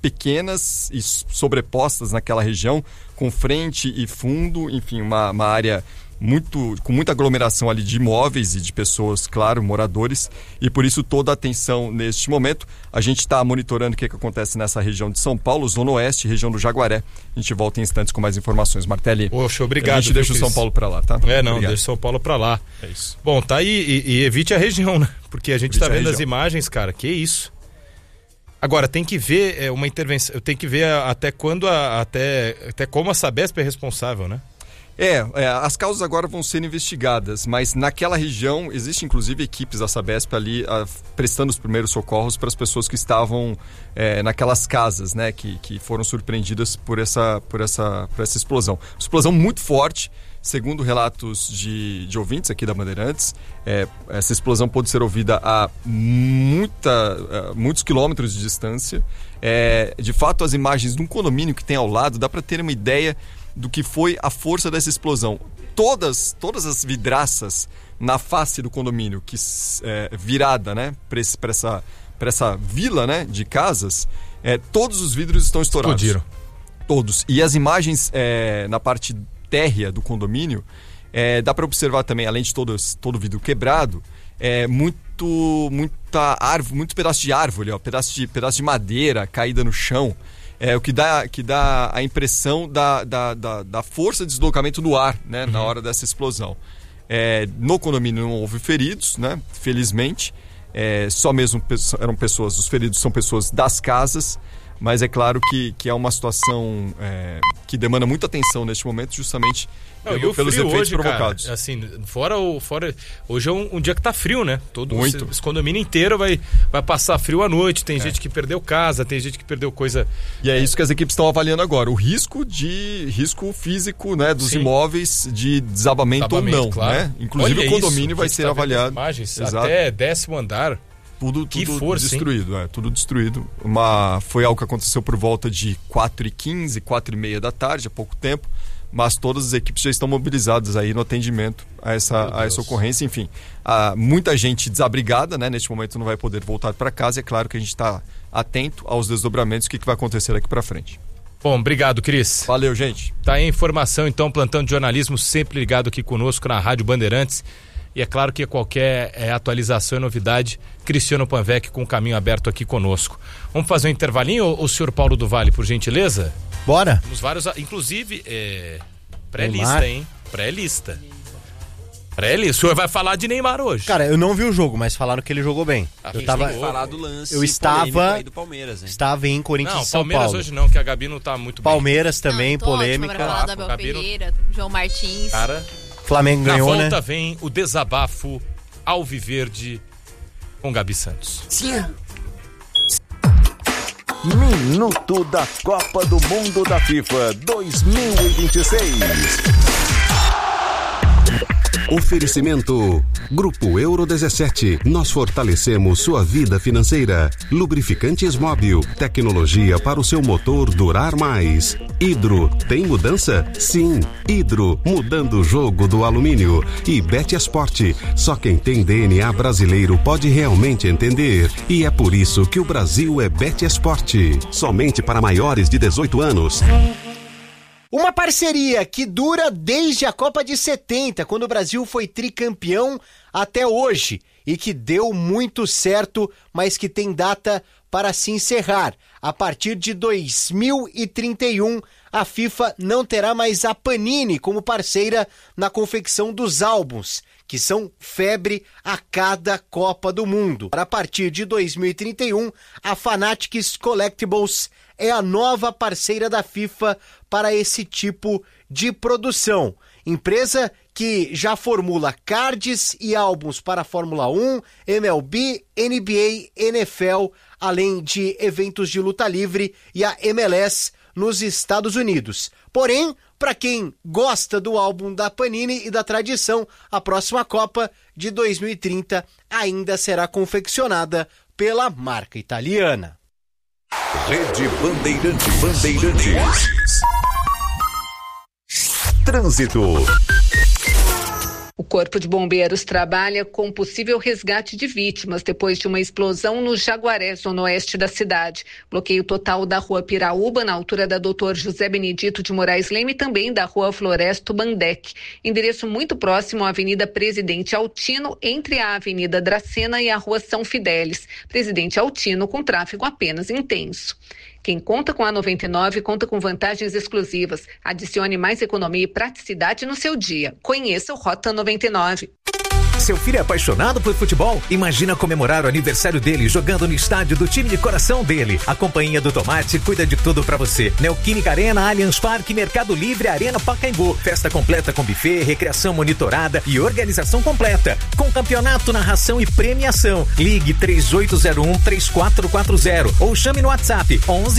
pequenas e sobrepostas naquela região, com frente e fundo, enfim, uma área com muita aglomeração ali de imóveis e de pessoas, claro, moradores, e por isso toda a atenção neste momento. A gente está monitorando o que acontece nessa região de São Paulo, Zona Oeste, região do Jaguaré. A gente volta em instantes com mais informações. Martelli. Poxa, obrigado. A gente deixa o São Paulo para lá, tá? Não, deixa o São Paulo para lá. É isso. Bom, tá aí e evite a região, né? Porque a gente está vendo as imagens, cara, que isso. Agora, tem que ver uma intervenção, tem que ver até quando, até como a Sabesp é responsável, né? As causas agora vão ser investigadas, mas naquela região existe inclusive equipes da Sabesp ali prestando os primeiros socorros para as pessoas que estavam naquelas casas, né, que foram surpreendidas por essa explosão. Explosão muito forte, segundo relatos de ouvintes aqui da Bandeirantes. Essa explosão pôde ser ouvida a muitos quilômetros de distância. De fato, as imagens de um condomínio que tem ao lado, dá para ter uma ideia do que foi a força dessa explosão. Todas as vidraças na face do condomínio, virada, né, para essa vila, né, de casas, todos os vidros estão estourados. Explodiram. Todos. E as imagens na parte térrea do condomínio, dá para observar também, além de todo o vidro quebrado, muita árvore, muito pedaço de árvore, pedaço de madeira caída no chão. O que dá a impressão da força de deslocamento do ar, né, na hora dessa explosão. No condomínio não houve feridos, né, felizmente. Só mesmo eram pessoas, os feridos são pessoas das casas, mas é claro que é uma situação que demanda muita atenção neste momento, justamente pelos efeitos hoje, provocados. Cara, assim, fora hoje é um dia que tá frio, né? Esse condomínio inteiro vai passar frio à noite. Tem gente que perdeu casa, tem gente que perdeu coisa. E é isso que as equipes estão avaliando agora. O risco físico, né, dos imóveis de desabamento ou não, claro, né? Inclusive o condomínio vai ser avaliado. Imagens, até 10º andar. Tudo destruído, tudo destruído. Foi algo que aconteceu por volta de 4h15, 4h30 da tarde, há pouco tempo, mas todas as equipes já estão mobilizadas aí no atendimento a essa ocorrência. Enfim, muita gente desabrigada, né, neste momento não vai poder voltar para casa. É claro que a gente está atento aos desdobramentos, o que vai acontecer daqui para frente. Bom, obrigado, Cris. Valeu, gente. Tá aí a informação, então, plantão de jornalismo sempre ligado aqui conosco na Rádio Bandeirantes. E é claro que qualquer atualização e novidade, Cristiano Panvec com o caminho aberto aqui conosco. Vamos fazer um intervalinho, o senhor Paulo do Vale, por gentileza? Bora. Nos vários, inclusive, pré-lista, hein? Pré-lista. O senhor vai falar de Neymar hoje. Cara, eu não vi o jogo, mas falaram que ele jogou bem. Eu tava falar do lance. Eu estava aí do Palmeiras, hein? Estava em Corinthians e São Paulo. Palmeiras hoje não, que a Gabi não tá muito bem. Palmeiras também, polêmica. Falar da Abel Pereira, João Martins. Cara, Flamengo ganhou, né? Na volta vem o desabafo alviverde com Gabi Santos. Sim. Minuto da Copa do Mundo da FIFA 2026. Oferecimento Grupo Euro 17. Nós fortalecemos sua vida financeira. Lubrificantes Móbil. Tecnologia para o seu motor durar mais. Hidro. Tem mudança? Sim. Hidro. Mudando o jogo do alumínio. E Betesport. Só quem tem DNA brasileiro pode realmente entender. E é por isso que o Brasil é Betesport. Somente para maiores de 18 anos. Uma parceria que dura desde a Copa de 70, quando o Brasil foi tricampeão, até hoje, e que deu muito certo, mas que tem data para se encerrar. A partir de 2031, a FIFA não terá mais a Panini como parceira na confecção dos álbuns, que são febre a cada Copa do Mundo. A partir de 2031, a Fanatics Collectibles é a nova parceira da FIFA para esse tipo de produção. Empresa que já formula cards e álbuns para a Fórmula 1, MLB, NBA, NFL, além de eventos de luta livre e a MLS nos Estados Unidos. Porém, para quem gosta do álbum da Panini e da tradição, a próxima Copa de 2030 ainda será confeccionada pela marca italiana. Rede Bandeirantes. Trânsito. O Corpo de Bombeiros trabalha com possível resgate de vítimas depois de uma explosão no Jaguaré, zona oeste da cidade. Bloqueio total da rua Piraúba, na altura da Dr. José Benedito de Moraes Leme, e também da rua Floresto Bandec. Endereço muito próximo à Avenida Presidente Altino, entre a Avenida Dracena e a rua São Fidélis. Presidente Altino com tráfego apenas intenso. Quem conta com a 99 conta com vantagens exclusivas. Adicione mais economia e praticidade no seu dia. Conheça o Rota 99. Seu filho é apaixonado por futebol? Imagina comemorar o aniversário dele jogando no estádio do time de coração dele. A Companhia do Tomate cuida de tudo pra você. Neoquímica Arena, Allianz Parque, Mercado Livre, Arena Pacaembu. Festa completa com buffet, recreação monitorada e organização completa. Com campeonato, narração e premiação. Ligue 3801-3440 ou chame no WhatsApp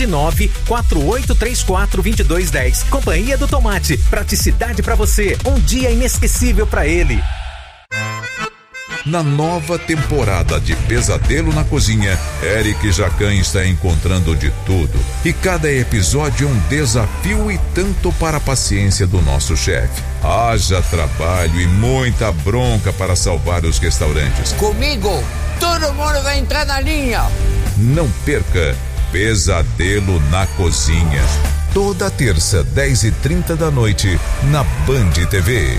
119-4834-2210. Companhia do Tomate. Praticidade pra você. Um dia inesquecível pra ele. Na nova temporada de Pesadelo na Cozinha, Eric Jacan está encontrando de tudo. E cada episódio é um desafio e tanto para a paciência do nosso chefe. Haja trabalho e muita bronca para salvar os restaurantes. Comigo, todo mundo vai entrar na linha. Não perca Pesadelo na Cozinha. Toda terça, 10h30 da noite, na Band TV.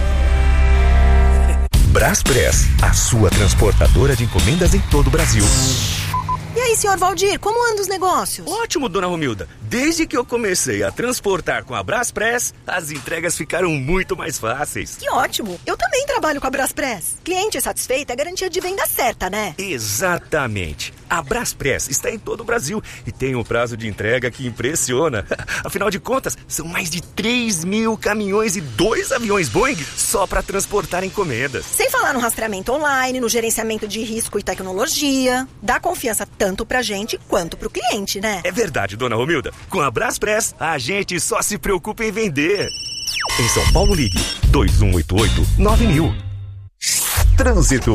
Braspress, a sua transportadora de encomendas em todo o Brasil. E aí, senhor Valdir, como andam os negócios? Ótimo, dona Romilda. Desde que eu comecei a transportar com a Braspress, as entregas ficaram muito mais fáceis. Que ótimo! Eu também trabalho com a Braspress. Cliente satisfeito é garantia de venda certa, né? Exatamente. A Braspress está em todo o Brasil e tem um prazo de entrega que impressiona. Afinal de contas, são mais de 3.000 caminhões e 2 aviões Boeing só para transportar encomendas. Sem falar no rastreamento online, no gerenciamento de risco e tecnologia. Dá confiança tanto pra gente quanto pro cliente, né? É verdade, dona Romilda. Com a Braspress, a gente só se preocupa em vender. Em São Paulo, ligue 2188-9000. Trânsito.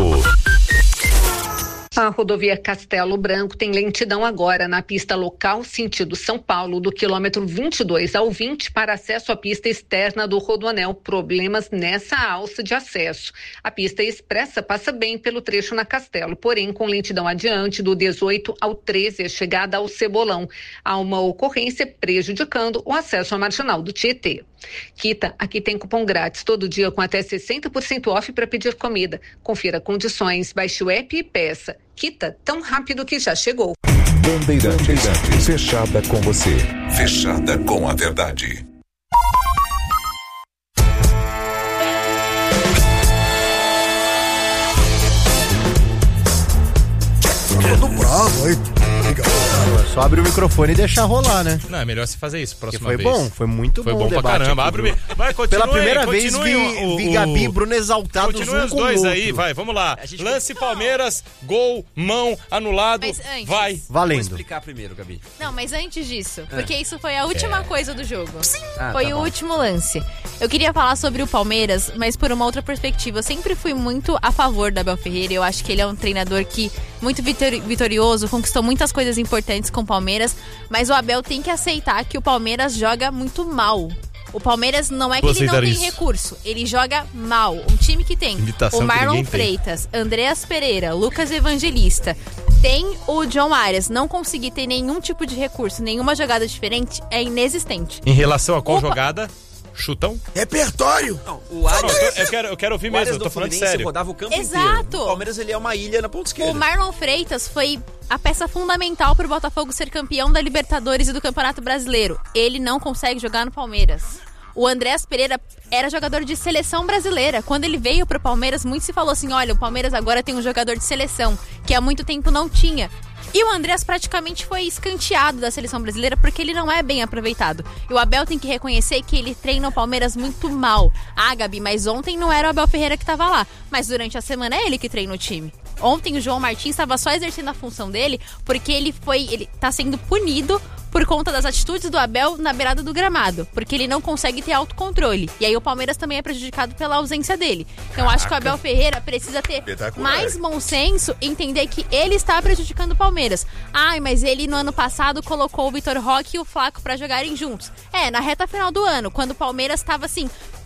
A rodovia Castelo Branco tem lentidão agora na pista local, sentido São Paulo, do quilômetro 22 ao 20 para acesso à pista externa do Rodoanel. Problemas nessa alça de acesso. A pista expressa passa bem pelo trecho na Castelo, porém com lentidão adiante do 18 ao 13, a chegada ao Cebolão. Há uma ocorrência prejudicando o acesso à marginal do Tietê. Quita, aqui tem cupom grátis todo dia com até 60% off para pedir comida. Confira condições, baixe o app e peça. Quita, tão rápido que já chegou. Bandeirantes, fechada com você. Fechada com a verdade. Todo bravo, hein? Só abre o microfone e deixar rolar, né? Não, é melhor você fazer isso próxima vez. Foi bom, foi muito bom. Foi bom pra caramba. Abre, vai, continue. Pela primeira vez vi Gabi e Bruno exaltados continue os dois aí, vai, vamos lá. Lance Palmeiras, gol, mão, anulado, vai. Valendo. Vou explicar primeiro, Gabi. Não, mas antes disso, porque isso foi a última coisa do jogo. Sim. Foi o último lance. Eu queria falar sobre o Palmeiras, mas por uma outra perspectiva. Eu sempre fui muito a favor do Abel Ferreira. Eu acho que ele é um treinador que muito vitorioso, conquistou muitas coisas importantes com o Palmeiras, mas o Abel tem que aceitar que o Palmeiras joga muito mal. O Palmeiras não é que ele não tem recurso, ele joga mal. Um time que tem o Marlon Freitas, Andreas Pereira, Lucas Evangelista, tem o John Arias, não conseguir ter nenhum tipo de recurso, nenhuma jogada diferente, é inexistente. Em relação a qual jogada? Chutão? Repertório! Não, o Arias, eu quero ouvir mesmo, eu tô falando sério. Rodava o campo Exato. inteiro. O Palmeiras, ele é uma ilha na ponta esquerda. O Marlon Freitas foi a peça fundamental pro Botafogo ser campeão da Libertadores e do Campeonato Brasileiro. Ele não consegue jogar no Palmeiras. O Andreas Pereira era jogador de seleção brasileira. Quando ele veio pro Palmeiras, muito se falou assim, olha, o Palmeiras agora tem um jogador de seleção, que há muito tempo não tinha. E o Andreas praticamente foi escanteado da seleção brasileira porque ele não é bem aproveitado. E o Abel tem que reconhecer que ele treina o Palmeiras muito mal. Ah, Gabi, mas ontem não era o Abel Ferreira que estava lá. Mas durante a semana é ele que treina o time. Ontem o João Martins estava só exercendo a função dele porque ele tá sendo punido por conta das atitudes do Abel na beirada do gramado, porque ele não consegue ter autocontrole. E aí o Palmeiras também é prejudicado pela ausência dele. Então acho que o Abel Ferreira precisa ter mais bom senso e entender que ele está prejudicando o Palmeiras. Ai, mas ele no ano passado colocou o Vitor Roque e o Flaco para jogarem juntos. Na reta final do ano, quando o Palmeiras estava assim,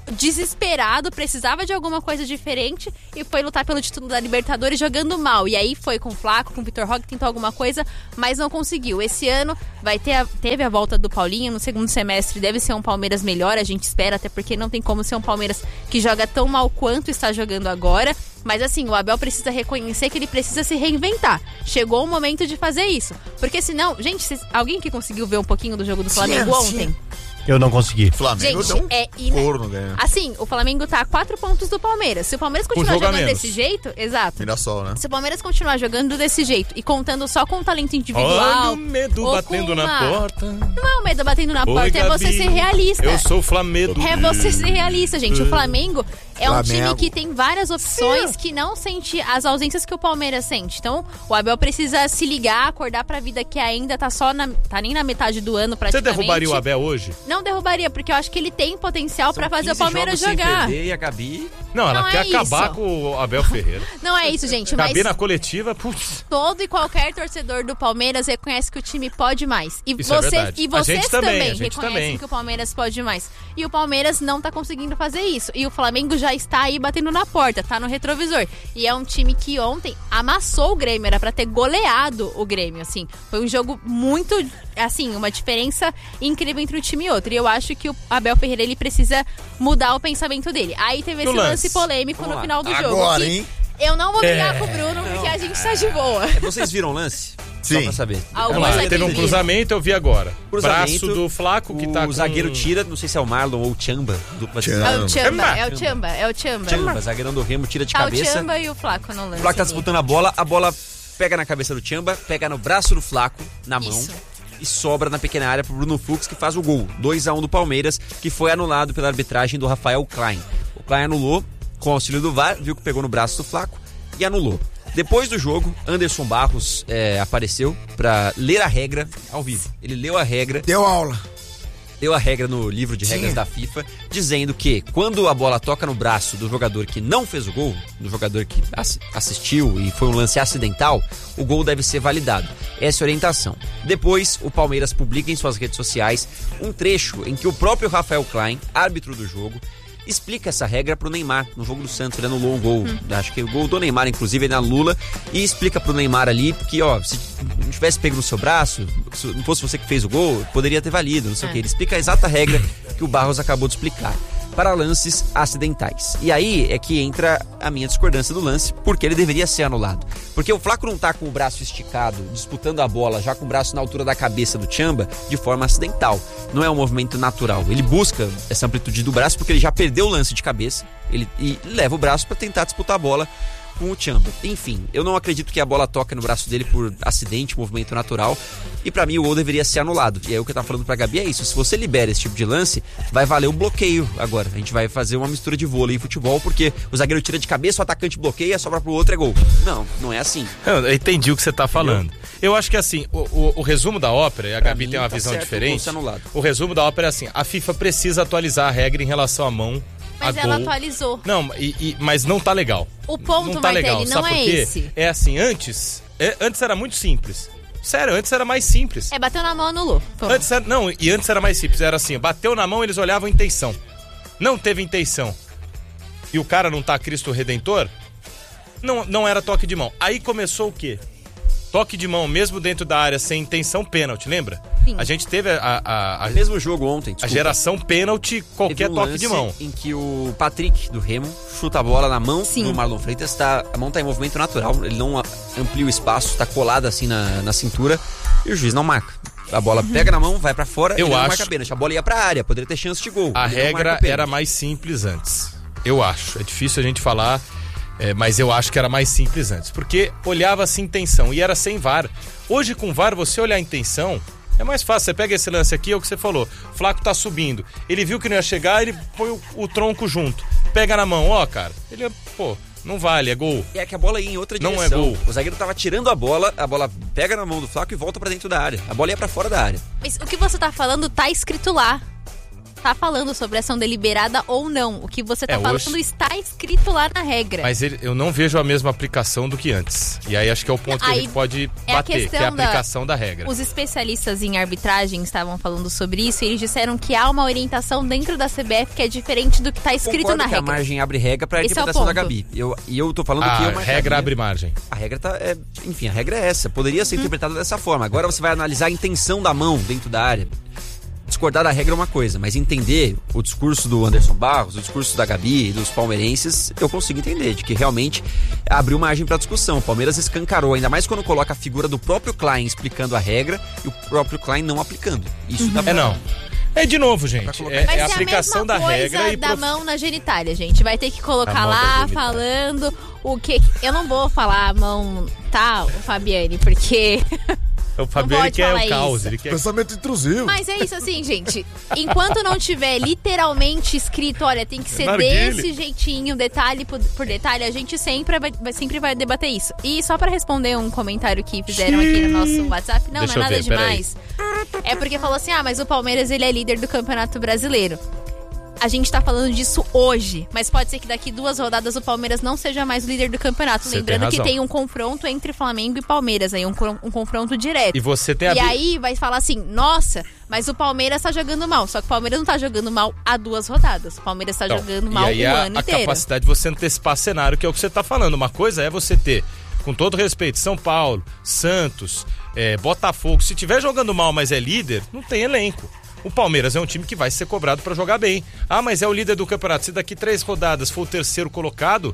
desesperado, precisava de alguma coisa diferente e foi lutar pelo título da Libertadores jogando mal. E aí foi com o Flaco, com o Vitor Roque, tentou alguma coisa, mas não conseguiu. Esse ano teve a volta do Paulinho, no segundo semestre deve ser um Palmeiras melhor, a gente espera, até porque não tem como ser um Palmeiras que joga tão mal quanto está jogando agora. Mas assim, o Abel precisa reconhecer que ele precisa se reinventar. Chegou o momento de fazer isso. Porque senão, gente, alguém que conseguiu ver um pouquinho do jogo do Flamengo ontem? Eu não consegui. Flamengo gente, corno, ganha. Assim, o Flamengo tá a 4 pontos do Palmeiras. Se o Palmeiras continuar jogando desse jeito, exato. Mirassol, né? Se o Palmeiras continuar jogando desse jeito e contando só com o talento individual. Olha o medo batendo na porta. Não é o medo batendo na porta, Gabi, é você ser realista. Eu sou o Flamengo. É você ser realista, gente. O Flamengo é um time que tem várias opções que não sente as ausências que o Palmeiras sente. Então, o Abel precisa se ligar, acordar pra vida que ainda tá nem na metade do ano praticamente. Você derrubaria o Abel hoje? Não derrubaria, porque eu acho que ele tem potencial pra fazer o Palmeiras jogar. Sem perder, e a Gabi... Não, ela quer acabar com o Abel Ferreira. Não é isso, gente. Gabi na coletiva, putz. Todo e qualquer torcedor do Palmeiras reconhece que o time pode mais. E isso é verdade. E vocês também reconhecem também que o Palmeiras pode mais. E o Palmeiras não tá conseguindo fazer isso. E o Flamengo já está aí batendo na porta, tá no retrovisor. E é um time que ontem amassou o Grêmio, era pra ter goleado o Grêmio, assim. Foi um jogo muito, assim, uma diferença incrível entre um time e outro. E eu acho que o Abel Ferreira, ele precisa mudar o pensamento dele. Aí teve esse lance polêmico no final do jogo. Agora, hein? Eu não vou brigar com o Bruno, porque a gente tá de boa. Vocês viram o lance? Sim. Só pra saber. Teve um cruzamento, eu vi agora. Braço do Flaco, que tá com... O zagueiro tira, não sei se é o Marlon ou o Chamba. É o Chamba. Zagueirão do Remo, tira de tá cabeça. O Chamba e o Flaco no lance. O Flaco tá disputando a bola pega na cabeça do Chamba, pega no braço do Flaco, na mão. E sobra na pequena área pro Bruno Fux, que faz o gol. 2-1 do Palmeiras, que foi anulado pela arbitragem do Rafael Klein. O Klein anulou com o auxílio do VAR, viu que pegou no braço do Flaco e anulou. Depois do jogo, Anderson Barros apareceu pra ler a regra ao vivo. Ele leu a regra. Deu aula No livro de regras da FIFA, dizendo que quando a bola toca no braço do jogador que não fez o gol, do jogador que assistiu e foi um lance acidental, o gol deve ser validado. Essa é a orientação. Depois, o Palmeiras publica em suas redes sociais um trecho em que o próprio Rafael Klein, árbitro do jogo, explica essa regra pro Neymar no jogo do Santos. Ele anulou um gol, acho que o gol do Neymar, inclusive, ele anula e explica pro Neymar ali que, se não tivesse pego no seu braço, se não fosse você que fez o gol, poderia ter valido, não sei o que. Ele explica a exata regra que o Barros acabou de explicar para lances acidentais. E aí é que entra a minha discordância do lance, porque ele deveria ser anulado. Porque o Flaco não tá com o braço esticado, disputando a bola, já com o braço na altura da cabeça do Chamba, de forma acidental. Não é um movimento natural. Ele busca essa amplitude do braço porque ele já perdeu o lance de cabeça e leva o braço para tentar disputar a bola com o Chamba. Enfim, eu não acredito que a bola toque no braço dele por acidente, movimento natural. E pra mim o gol deveria ser anulado. E aí o que eu tava falando pra Gabi é isso. Se você libera esse tipo de lance, vai valer o bloqueio agora. A gente vai fazer uma mistura de vôlei e futebol, porque o zagueiro tira de cabeça, o atacante bloqueia, sobra pro outro, é gol. Não é assim. Eu entendi o que você tá falando. Eu acho que assim, o resumo da ópera, e a Gabi tem uma visão diferente. O resumo da ópera é assim, a FIFA precisa atualizar a regra em relação à mão. Mas ela atualizou. Não, mas não tá legal. O ponto, não tá legal. Não é esse. É assim, antes era muito simples. Sério, antes era mais simples. Bateu na mão, anulou. Antes era mais simples. Era assim, bateu na mão, eles olhavam a intenção. Não teve intenção. E o cara não tá Cristo Redentor? Não era toque de mão. Aí começou o quê? Toque de mão, mesmo dentro da área, sem intenção, pênalti, lembra? Sim. A gente teve o mesmo jogo ontem, a geração pênalti, qualquer toque de mão. Em que o Patrick, do Remo, chuta a bola na mão do Marlon Freitas, a mão tá em movimento natural, ele não amplia o espaço, tá colada assim na cintura, e o juiz não marca. A bola pega na mão, vai pra fora e não marca pênalti. A bola ia pra área, poderia ter chance de gol. A regra era mais simples antes, eu acho. É difícil a gente falar... mas eu acho que era mais simples antes, porque olhava-se intenção e era sem VAR. Hoje com VAR, você olhar a intenção, é mais fácil. Você pega esse lance aqui, é o que você falou, o Flaco tá subindo, ele viu que não ia chegar, ele põe o tronco junto, pega na mão, cara, ele, não vale, é gol. É que a bola ia em outra direção. Não é gol. O zagueiro tava tirando a bola pega na mão do Flaco e volta pra dentro da área. A bola ia pra fora da área. Mas o que você tá falando tá escrito lá. tá falando sobre ação deliberada ou não. O que você tá falando hoje... está escrito lá na regra. Mas eu não vejo a mesma aplicação do que antes. E aí acho que é o ponto que a gente pode bater, que é a aplicação da regra. Os especialistas em arbitragem estavam falando sobre isso e eles disseram que há uma orientação dentro da CBF que é diferente do que tá escrito na regra. A margem abre regra para a interpretação da Gabi. Eu tô falando que a regra abre margem. A regra enfim, a regra é essa. Poderia ser interpretada dessa forma. Agora você vai analisar a intenção da mão dentro da área. Discordar da regra é uma coisa, mas entender o discurso do Anderson Barros, o discurso da Gabi e dos palmeirenses, eu consigo entender, de que realmente abriu margem para discussão. O Palmeiras escancarou, ainda mais quando coloca a figura do próprio Klein explicando a regra e o próprio Klein não aplicando. Isso dá pra... não. É de novo, gente. É a aplicação da regra e da mão na genitália, gente. Vai ter que colocar lá falando o que. Eu não vou falar a mão, tá, Fabiane, porque. O Fabiano quer o caos, ele quer pensamento intrusivo. Mas é isso assim, gente. Enquanto não tiver literalmente escrito, olha, tem que ser desse jeitinho, detalhe por detalhe, a gente sempre vai debater isso. E só pra responder um comentário que fizeram aqui no nosso WhatsApp, não é nada demais. É porque falou assim, mas o Palmeiras ele é líder do Campeonato Brasileiro. A gente tá falando disso hoje, mas pode ser que daqui 2 rodadas o Palmeiras não seja mais o líder do campeonato. Lembrando que tem um confronto entre Flamengo e Palmeiras, aí um confronto direto. E você tem aí vai falar assim, nossa, mas o Palmeiras tá jogando mal. Só que o Palmeiras não tá jogando mal há 2 rodadas. O Palmeiras tá jogando mal o ano inteiro. A capacidade de você antecipar cenário, que é o que você tá falando. Uma coisa é você ter, com todo respeito, São Paulo, Santos, Botafogo. Se tiver jogando mal, mas é líder, não tem elenco. O Palmeiras é um time que vai ser cobrado para jogar bem. Mas é o líder do campeonato. Se daqui 3 rodadas for o terceiro colocado,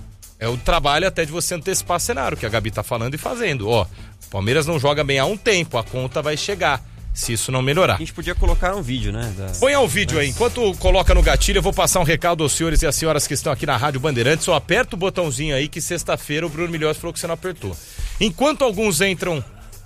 é o trabalho até de você antecipar cenário, que a Gabi tá falando e fazendo. O Palmeiras não joga bem há um tempo, a conta vai chegar, se isso não melhorar. A gente podia colocar um vídeo, né? Põe um vídeo aí. Enquanto coloca no gatilho, eu vou passar um recado aos senhores e às senhoras que estão aqui na Rádio Bandeirantes. Só aperta o botãozinho aí que sexta-feira o Bruno Milhões falou que você não apertou. Enquanto alguns entram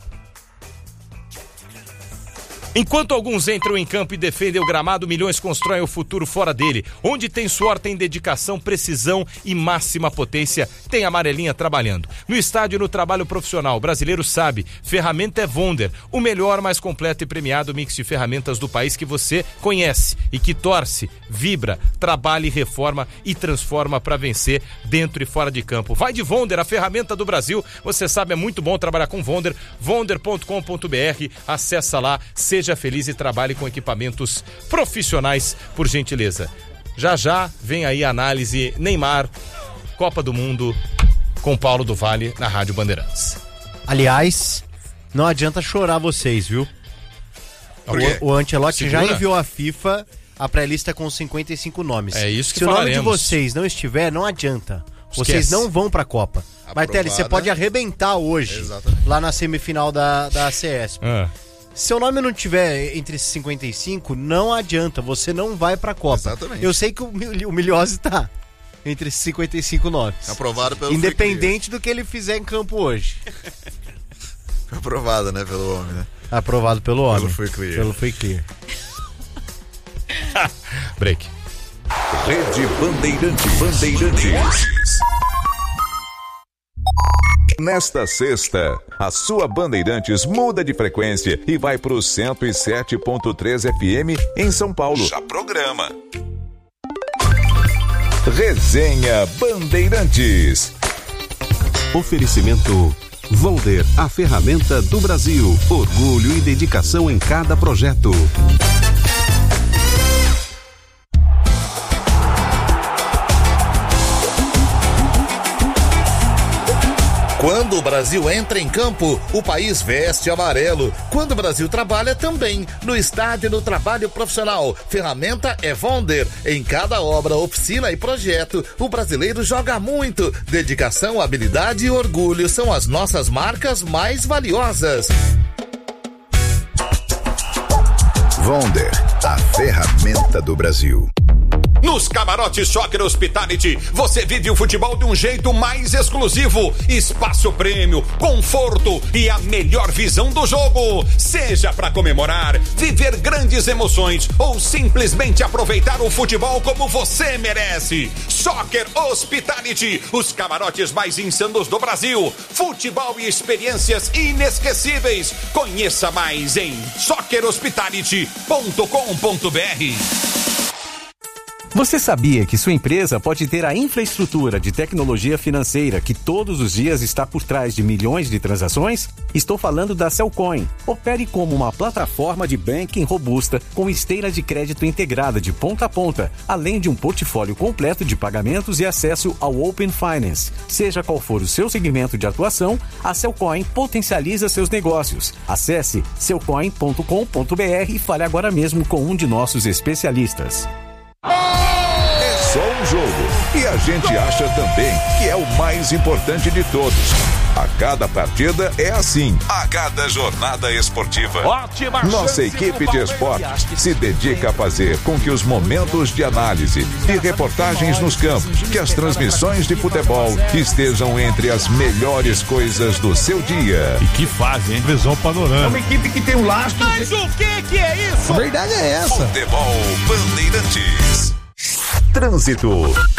em campo e defendem o gramado, Milhões constroem o futuro fora dele. Onde tem suor, tem dedicação, precisão e máxima potência, tem amarelinha trabalhando. No estádio, no trabalho profissional, o brasileiro sabe, ferramenta é Vonder, o melhor, mais completo e premiado mix de ferramentas do país que você conhece e que torce, vibra, trabalha e reforma e transforma para vencer dentro e fora de campo. Vai de Vonder, a ferramenta do Brasil. Você sabe, é muito bom trabalhar com Vonder, vonder.com.br, acessa lá, seja feliz e trabalhe com equipamentos profissionais, por gentileza. Já vem aí a análise Neymar, Copa do Mundo, com Paulo do Vale na Rádio Bandeirantes. Aliás, não adianta chorar vocês, viu? O Ancelotti já enviou à FIFA a pré-lista com 55 nomes. É isso que Se falaremos. o nome de vocês não estiver, não adianta. Vocês Esquece. não vão pra Copa. Martelli, você pode arrebentar hoje, lá na semifinal da CESP. Se seu nome não tiver entre esses 55, não adianta, você não vai pra Copa. Exatamente. Eu sei que o Milhose tá entre esses 55 nomes. Aprovado pelo Independente do que ele fizer em campo hoje. Aprovado, né, pelo homem, né? Aprovado pelo homem. Pelo Free Clear. Break. Rede Bandeirantes. Nesta sexta, a sua Bandeirantes muda de frequência e vai para o 107.3 FM em São Paulo. Já programa. Resenha Bandeirantes. Oferecimento Vonder, a ferramenta do Brasil. Orgulho e dedicação em cada projeto. Quando o Brasil entra em campo, o país veste amarelo. Quando o Brasil trabalha, também. No estádio, no trabalho profissional. Ferramenta é Vonder. Em cada obra, oficina e projeto, o brasileiro joga muito. Dedicação, habilidade e orgulho são as nossas marcas mais valiosas. Vonder, a ferramenta do Brasil. Nos camarotes Soccer Hospitality, você vive o futebol de um jeito mais exclusivo. Espaço prêmio, conforto e a melhor visão do jogo. Seja para comemorar, viver grandes emoções ou simplesmente aproveitar o futebol como você merece. Soccer Hospitality, os camarotes mais insanos do Brasil. Futebol e experiências inesquecíveis. Conheça mais em soccerhospitality.com.br. Você sabia que sua empresa pode ter a infraestrutura de tecnologia financeira que todos os dias está por trás de milhões de transações? Estou falando da Cellcoin. Opere como uma plataforma de banking robusta com esteira de crédito integrada de ponta a ponta, além de um portfólio completo de pagamentos e acesso ao Open Finance. Seja qual for o seu segmento de atuação, a Cellcoin potencializa seus negócios. Acesse cellcoin.com.br e fale agora mesmo com um de nossos especialistas. É só um jogo e a gente acha também que é o mais importante de todos. A cada partida é assim. A cada jornada esportiva. Ótima Nossa equipe de esporte se dedica a fazer com que os momentos de análise e reportagens nos campos, que as transmissões de futebol estejam entre as melhores coisas do seu dia. E que fase, hein? Visão panorâmica. É uma equipe que tem um lastro. Mas o que é isso? A verdade é essa. Futebol Bandeirantes. Trânsito.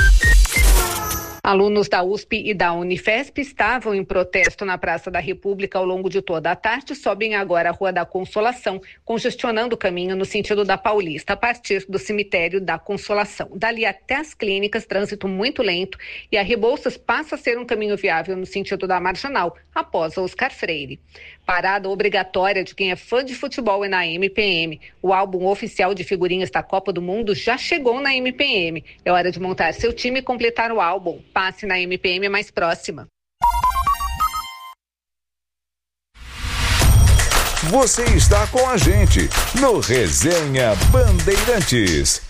Alunos da USP e da Unifesp estavam em protesto na Praça da República ao longo de toda a tarde, sobem agora a Rua da Consolação, congestionando o caminho no sentido da Paulista, a partir do cemitério da Consolação. Dali até as clínicas, trânsito muito lento, e a Rebouças passa a ser um caminho viável no sentido da Marginal, após a Oscar Freire. Parada obrigatória de quem é fã de futebol é na MPM. O álbum oficial de figurinhas da Copa do Mundo já chegou na MPM. É hora de montar seu time e completar o álbum. Passe na MPM mais próxima. Você está com a gente no Resenha Bandeirantes.